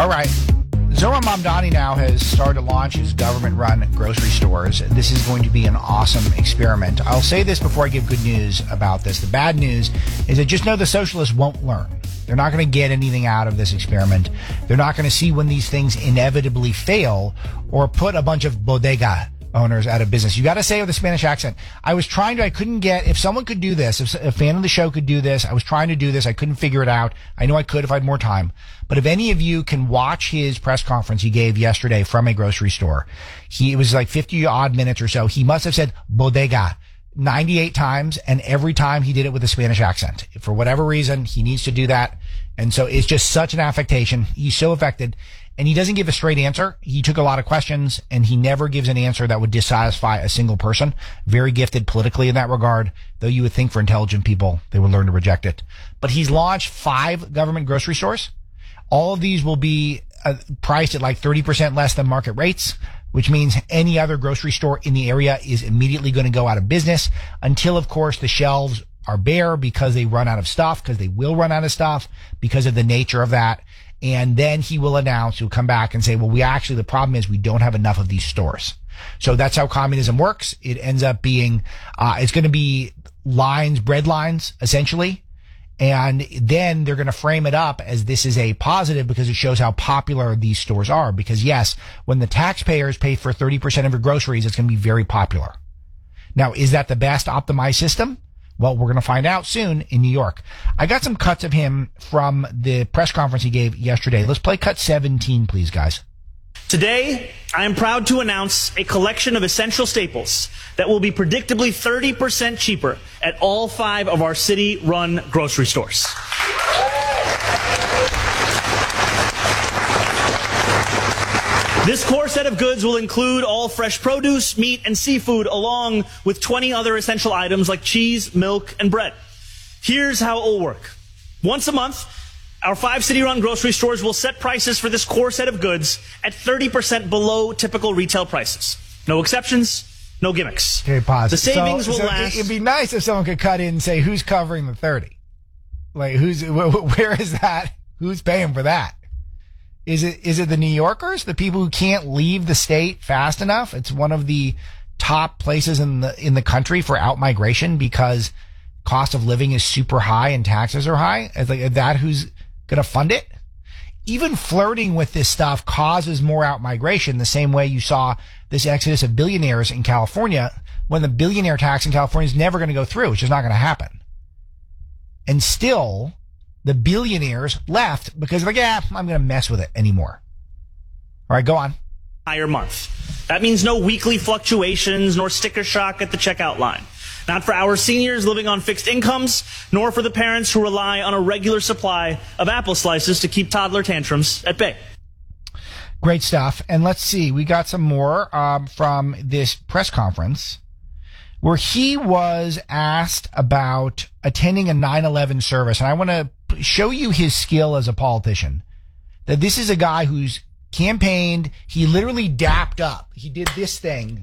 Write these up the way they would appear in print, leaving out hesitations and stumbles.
All right. Zohran Mamdani now has started to launch his government-run grocery stores. This is going to be an awesome experiment. I'll say this before I give good news about this. The bad news is that just know the socialists won't learn. They're not going to get anything out of this experiment. They're not going to see when these things inevitably fail or put a bunch of bodega owners out of business. You got to say it with a Spanish accent. I couldn't get, if someone could do this, if a fan of the show could do this, I was trying to do this. I couldn't figure it out. I know I could if I had more time. But if any of you can watch his press conference he gave yesterday from a grocery store, it was like 50 odd minutes or so. He must have said bodega 98 times, and every time he did it with a Spanish accent. For whatever reason, he needs to do that. And so it's just such an affectation. He's so affected. And he doesn't give a straight answer. He took a lot of questions, and he never gives an answer that would dissatisfy a single person. Very gifted politically in that regard, though you would think for intelligent people, they would learn to reject it. But he's launched 5 government grocery stores. All of these will be priced at like 30% less than market rates, which means any other grocery store in the area is immediately going to go out of business until, of course, the shelves are bare because they run out of stuff, because they will run out of stuff because of the nature of that. And then he will announce, he'll come back and say, well, the problem is we don't have enough of these stores. So that's how communism works. It ends up being, it's going to be bread lines, essentially. And then they're going to frame it up as this is a positive because it shows how popular these stores are. Because yes, when the taxpayers pay for 30% of your groceries, it's going to be very popular. Now, is that the best optimized system? Well, we're going to find out soon in New York. I got some cuts of him from the press conference he gave yesterday. Let's play cut 17, please, guys. Today, I am proud to announce a collection of essential staples that will be predictably 30% cheaper at all 5 of our city-run grocery stores. This core set of goods will include all fresh produce, meat, and seafood, along with 20 other essential items like cheese, milk, and bread. Here's how it will work. Once a month, our 5 city-run grocery stores will set prices for this core set of goods at 30% below typical retail prices. No exceptions, no gimmicks. Okay, pause. The savings will last. It'd be nice if someone could cut in and say, who's covering the 30? Like, where is that? Who's paying for that? Is it the New Yorkers, the people who can't leave the state fast enough? It's one of the top places in the country for out-migration because cost of living is super high and taxes are high. Is like that who's going to fund it? Even flirting with this stuff causes more out-migration the same way you saw this exodus of billionaires in California when the billionaire tax in California is never going to go through. It's just not going to happen. And still, the billionaires left because they're like, I'm going to mess with it anymore. All right, go on. Higher month. That means no weekly fluctuations nor sticker shock at the checkout line. Not for our seniors living on fixed incomes, nor for the parents who rely on a regular supply of apple slices to keep toddler tantrums at bay. Great stuff. And let's see, we got some more from this press conference where he was asked about attending a 9/11 service. And I want to show you his skill as a politician. That this is a guy who's campaigned, he literally dapped up. He did this thing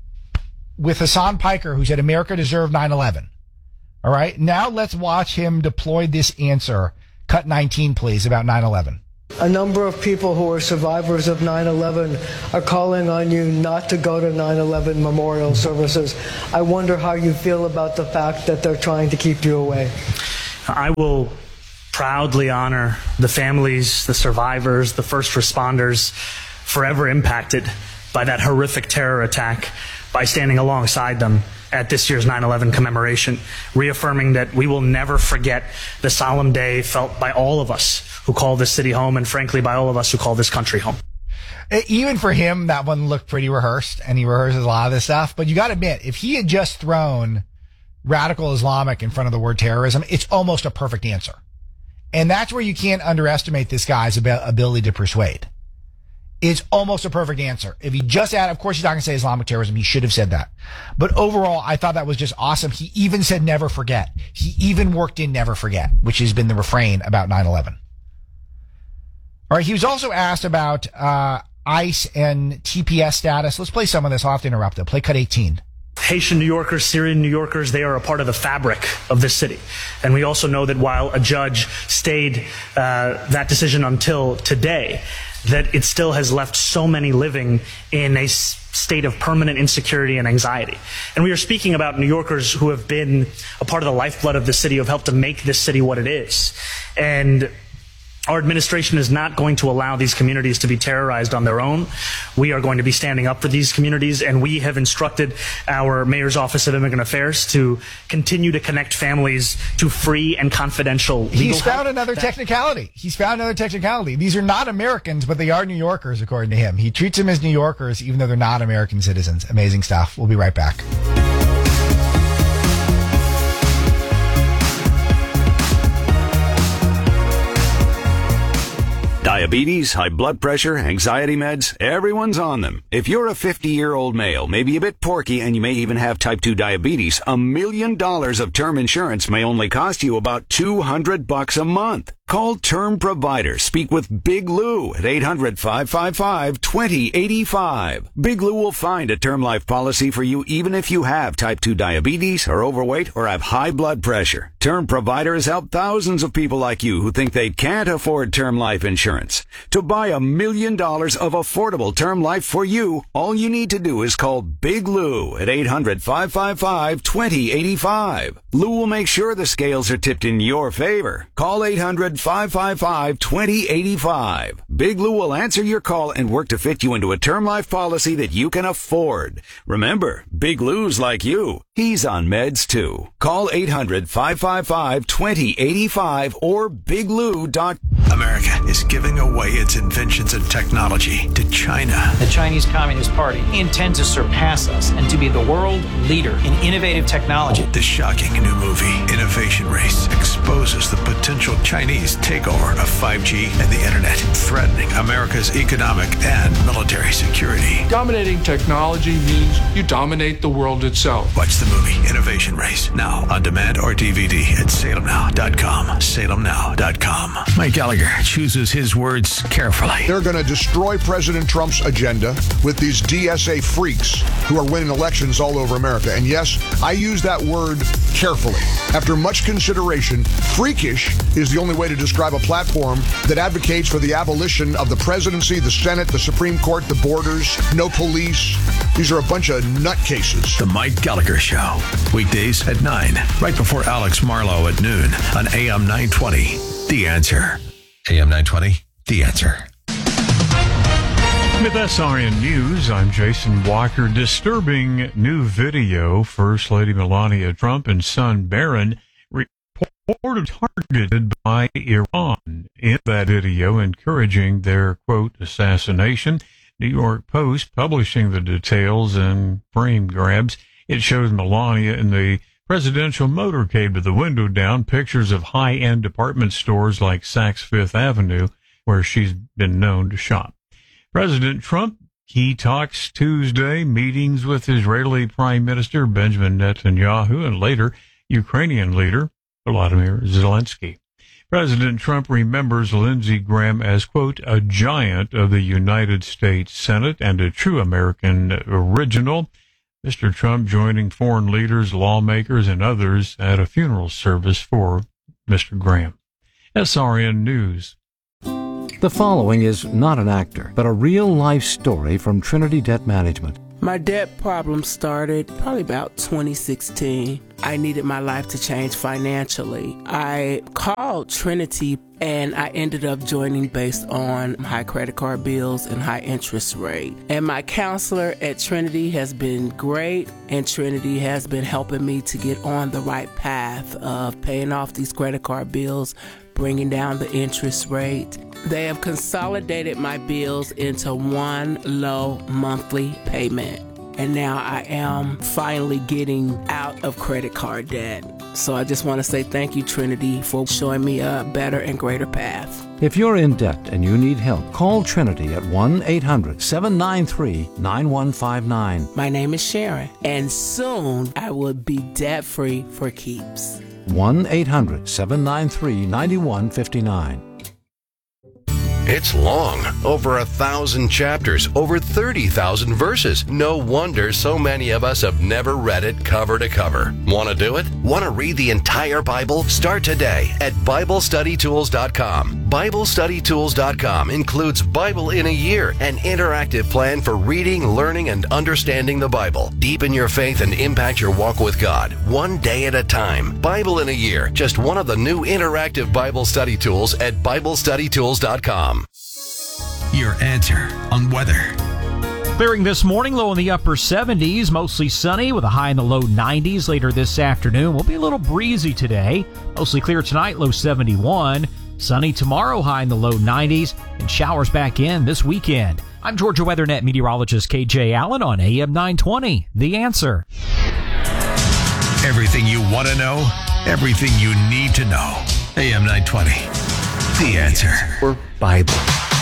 with Hassan Piker, who said America deserved 9/11. All right. Now let's watch him deploy this answer. Cut 19, please, about 9/11. A number of people who are survivors of 9/11 are calling on you not to go to 9/11 memorial services. I wonder how you feel about the fact that they're trying to keep you away. I will proudly honor the families, the survivors, the first responders forever impacted by that horrific terror attack by standing alongside them at this year's 9/11 commemoration, reaffirming that we will never forget the solemn day felt by all of us who call this city home and, frankly, by all of us who call this country home. Even for him, that one looked pretty rehearsed, and he rehearses a lot of this stuff. But you got to admit, if he had just thrown radical Islamic in front of the word terrorism, it's almost a perfect answer. And that's where you can't underestimate this guy's ability to persuade. It's almost a perfect answer. If he just added, of course he's not going to say Islamic terrorism. He should have said that. But overall, I thought that was just awesome. He even said never forget. He even worked in never forget, which has been the refrain about 9/11. All right. He was also asked about ICE and TPS status. Let's play some of this. I'll have to interrupt it. Play cut 18. Haitian New Yorkers, Syrian New Yorkers, they are a part of the fabric of this city. And we also know that while a judge stayed that decision until today, that it still has left so many living in a state of permanent insecurity and anxiety. And we are speaking about New Yorkers who have been a part of the lifeblood of the city, who have helped to make this city what it is. And our administration is not going to allow these communities to be terrorized on their own. We are going to be standing up for these communities, and we have instructed our Mayor's Office of Immigrant Affairs to continue to connect families to free and confidential legal help. He's found another technicality. These are not Americans, but they are New Yorkers, according to him. He treats them as New Yorkers, even though they're not American citizens. Amazing stuff. We'll be right back. Diabetes, high blood pressure, anxiety meds, everyone's on them. If you're a 50-year-old male, maybe a bit porky, and you may even have type 2 diabetes, $1 million of term insurance may only cost you about $200 a month. Call Term Provider. Speak with Big Lou at 800-555-2085. Big Lou will find a term life policy for you even if you have type 2 diabetes, are overweight, or have high blood pressure. Term Provider has helped thousands of people like you who think they can't afford term life insurance. To buy $1 million of affordable term life for you, all you need to do is call Big Lou at 800-555-2085. Lou will make sure the scales are tipped in your favor. Call 800-555-2085. Big Lou will answer your call and work to fit you into a term life policy that you can afford. Remember, Big Lou's like you. He's on meds too. Call 800-555-2085 or biglou.com. America is giving away its inventions and technology to China. The Chinese Communist Party intends to surpass us and to be the world leader in innovative technology. The shocking new movie, Innovation Race, exposes the potential Chinese takeover of 5G and the internet, threatening America's economic and military security. Dominating technology means you dominate the world itself. Watch the movie Innovation Race now on demand or DVD at salemnow.com. Salemnow.com. Mike Gallagher chooses his words carefully. They're going to destroy President Trump's agenda with these DSA freaks who are winning elections all over America. And yes, I use that word carefully. After much consideration, freakish is the only way to describe a platform that advocates for the abolition of the presidency, the Senate, the Supreme Court, the borders, no police. These are a bunch of nutcases. The Mike Gallagher Show. Weekdays at 9, right before Alex Marlowe at noon on AM 920. The Answer. AM 920, The Answer. With SRN News, I'm Jason Walker. Disturbing new video. First Lady Melania Trump and son Barron reported targeted by Iran. In that video, encouraging their, quote, assassination. New York Post publishing the details and frame grabs. It shows Melania in the presidential motorcade with the window down, pictures of high-end department stores like Saks Fifth Avenue, where she's been known to shop. President Trump, key talks Tuesday, meetings with Israeli Prime Minister Benjamin Netanyahu and later Ukrainian leader Volodymyr Zelensky. President Trump remembers Lindsey Graham as, quote, a giant of the United States Senate and a true American original. Mr. Trump joining foreign leaders, lawmakers, and others at a funeral service for Mr. Graham. SRN News. The following is not an actor, but a real-life story from Trinity Debt Management. My debt problem started probably about 2016. I needed my life to change financially. I called Trinity and I ended up joining based on high credit card bills and high interest rate. And my counselor at Trinity has been great, and Trinity has been helping me to get on the right path of paying off these credit card bills, bringing down the interest rate. They have consolidated my bills into one low monthly payment. And now I am finally getting out of credit card debt. So I just want to say thank you, Trinity, for showing me a better and greater path. If you're in debt and you need help, call Trinity at 1-800-793-9159. My name is Sharon, and soon I will be debt-free for keeps. 1-800-793-9159. It's long, over 1,000 chapters, over 30,000 verses. No wonder so many of us have never read it cover to cover. Want to do it? Want to read the entire Bible? Start today at BibleStudyTools.com. BibleStudyTools.com includes Bible in a Year, an interactive plan for reading, learning, and understanding the Bible. Deepen your faith and impact your walk with God, one day at a time. Bible in a Year, just one of the new interactive Bible study tools at BibleStudyTools.com. Your answer on weather. Clearing this morning, low in the upper 70s, mostly sunny with a high in the low 90s later this afternoon. Will be a little breezy today. Mostly clear tonight, low 71. Sunny tomorrow, high in the low 90s, and showers back in this weekend. I'm Georgia WeatherNet meteorologist KJ Allen on AM 920. The Answer. Everything you want to know, everything you need to know. AM 920. The Answer. Bible.